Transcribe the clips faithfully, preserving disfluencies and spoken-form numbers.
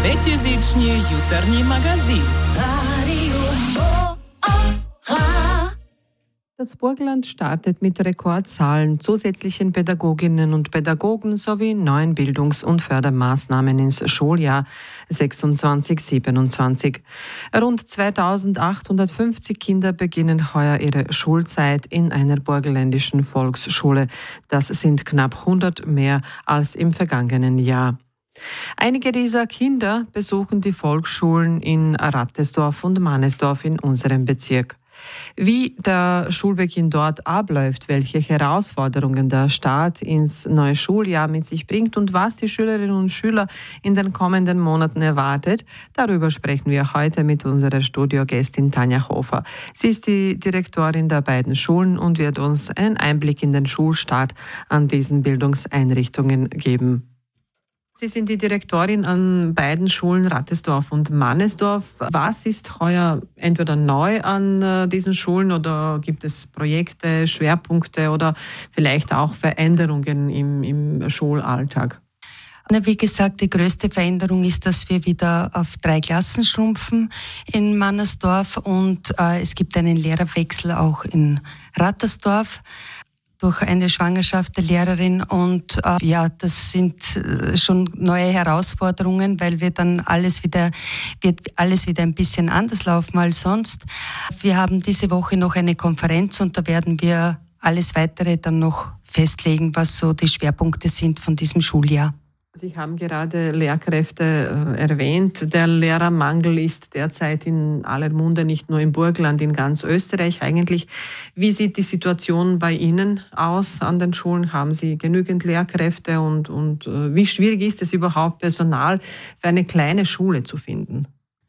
Devetjezični jutarnji magazin. Das Burgenland startet mit Rekordzahlen, zusätzlichen Pädagoginnen und Pädagogen sowie neuen Bildungs- und Fördermaßnahmen ins Schuljahr sechsundzwanzig siebenundzwanzig. Rund zweitausendachthundertfünfzig Kinder beginnen heuer ihre Schulzeit in einer burgenländischen Volksschule. Das sind knapp hundert mehr als im vergangenen Jahr. Einige dieser Kinder besuchen die Volksschulen in Rattesdorf und Mannesdorf in unserem Bezirk. Wie der Schulbeginn dort abläuft, welche Herausforderungen der Start ins neue Schuljahr mit sich bringt und was die Schülerinnen und Schüler in den kommenden Monaten erwartet, darüber sprechen wir heute mit unserer Studiogästin Tanja Hofer. Sie ist die Direktorin der beiden Schulen und wird uns einen Einblick in den Schulstart an diesen Bildungseinrichtungen geben. Sie sind die Direktorin an beiden Schulen Rattesdorf und Mannesdorf. Was ist heuer entweder neu an äh, diesen Schulen oder gibt es Projekte, Schwerpunkte oder vielleicht auch Veränderungen im, im Schulalltag? Na, wie gesagt, die größte Veränderung ist, dass wir wieder auf drei Klassen schrumpfen in Mannesdorf und äh, es gibt einen Lehrerwechsel auch in Rattesdorf durch eine Schwangerschaft der Lehrerin und äh, ja, das sind äh, schon neue Herausforderungen, weil wir dann alles wieder, wird alles wieder ein bisschen anders laufen als sonst. Wir haben diese Woche noch eine Konferenz und da werden wir alles weitere dann noch festlegen, was so die Schwerpunkte sind von diesem Schuljahr. Sie haben gerade Lehrkräfte äh, erwähnt. Der Lehrermangel ist derzeit in aller Munde, nicht nur im Burgenland, in ganz Österreich eigentlich. Wie sieht die Situation bei Ihnen aus an den Schulen? Haben Sie genügend Lehrkräfte und, und äh, wie schwierig ist es überhaupt, Personal für eine kleine Schule zu finden?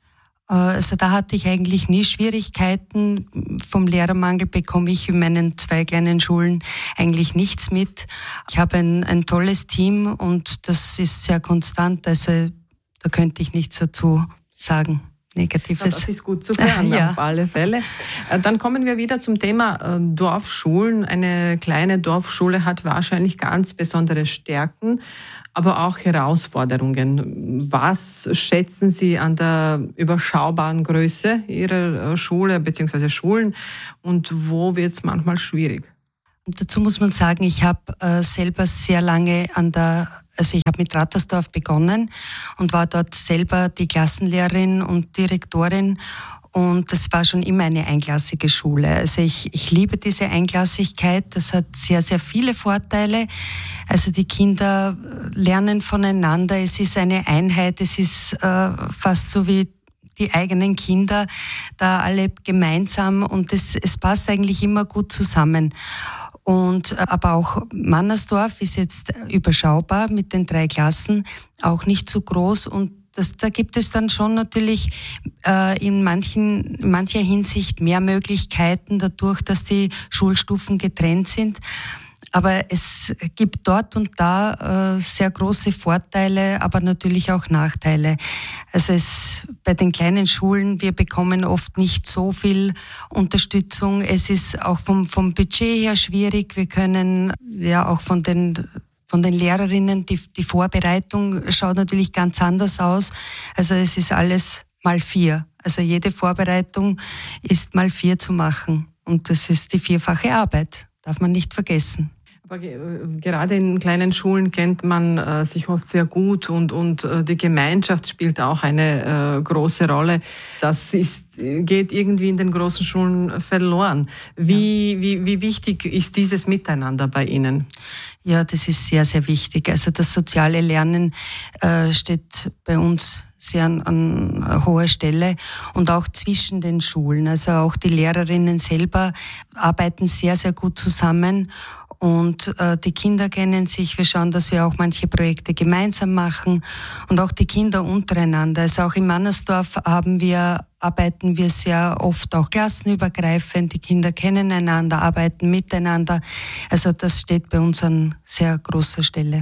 Also da hatte ich eigentlich nie Schwierigkeiten. Vom Lehrermangel bekomme ich in meinen zwei kleinen Schulen eigentlich nichts mit. Ich habe ein, ein tolles Team und das ist sehr konstant. Also da könnte ich nichts dazu sagen. Negatives. Das ist gut zu hören, ja. Auf alle Fälle. Dann kommen wir wieder zum Thema Dorfschulen. Eine kleine Dorfschule hat wahrscheinlich ganz besondere Stärken, aber auch Herausforderungen. Was schätzen Sie an der überschaubaren Größe Ihrer Schule bzw. Schulen und wo wird es manchmal schwierig? Und dazu muss man sagen, ich habe äh, selber sehr lange an der Also ich habe mit Rattesdorf begonnen und war dort selber die Klassenlehrerin und Direktorin und das war schon immer eine einklassige Schule. Also ich, ich liebe diese Einklassigkeit, das hat sehr, sehr viele Vorteile. Also die Kinder lernen voneinander, es ist eine Einheit, es ist äh, fast so wie die eigenen Kinder, da alle gemeinsam und es, es passt eigentlich immer gut zusammen. Und aber auch Mannesdorf ist jetzt überschaubar mit den drei Klassen, auch nicht zu groß. Und das, da gibt es dann schon natürlich äh, in manchen, in mancher Hinsicht mehr Möglichkeiten dadurch, dass die Schulstufen getrennt sind. Aber es gibt dort und da äh, sehr große Vorteile, aber natürlich auch Nachteile. Also es bei den kleinen Schulen, wir bekommen oft nicht so viel Unterstützung. Es ist auch vom, vom Budget her schwierig. Wir können ja auch von den von den Lehrerinnen, die, die Vorbereitung schaut natürlich ganz anders aus. Also es ist alles mal vier. Also jede Vorbereitung ist mal vier zu machen. Und das ist die vierfache Arbeit. Darf man nicht vergessen. Aber gerade in kleinen Schulen kennt man äh, sich oft sehr gut und, und äh, die Gemeinschaft spielt auch eine äh, große Rolle. Das ist, geht irgendwie in den großen Schulen verloren. Wie, ja. wie, wie wichtig ist dieses Miteinander bei Ihnen? Ja, das ist sehr, sehr wichtig. Also das soziale Lernen äh, steht bei uns sehr an, an hoher Stelle und auch zwischen den Schulen. Also auch die Lehrerinnen selber arbeiten sehr, sehr gut zusammen. Und äh, die Kinder kennen sich. Wir schauen, dass wir auch manche Projekte gemeinsam machen und auch die Kinder untereinander. Also auch in Mannesdorf haben wir, arbeiten wir sehr oft auch klassenübergreifend. Die Kinder kennen einander, arbeiten miteinander. Also das steht bei uns an sehr großer Stelle.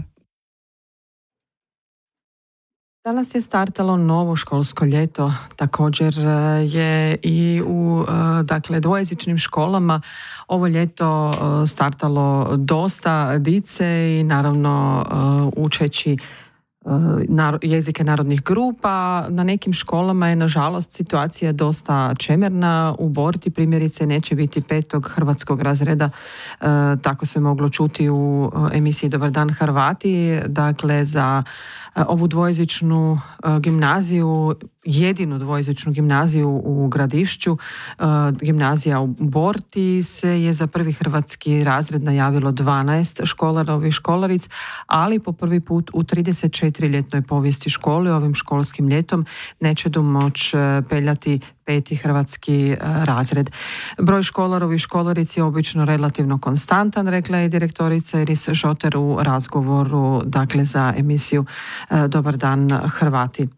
Danas je startalo novo školsko ljeto, također je i u dakle, dvojezičnim školama ovo ljeto startalo dosta dice i naravno učeći jezike narodnih grupa. Na nekim školama je nažalost situacija dosta čemerna. U Borti primjerice neće biti petog hrvatskog razreda, tako se moglo čuti u emisiji Dobar dan Hrvati. Dakle, za ovu dvojezičnu gimnaziju, jedinu dvojezičnu gimnaziju u Gradišću, gimnazija u Borti, se je za prvi hrvatski razred najavilo dvanaest školarova i školaric, ali po prvi put u trideset četiri ljetnoj povijesti škole ovim školskim ljetom neće moć peljati peti hrvatski razred. Broj školarova i školaric je obično relativno konstantan, rekla je direktorica Iris Šoter u razgovoru, dakle, za emisiju Dobar dan Hrvati.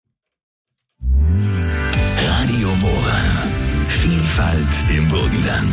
Radio Mora. Vielfalt im Burgenland.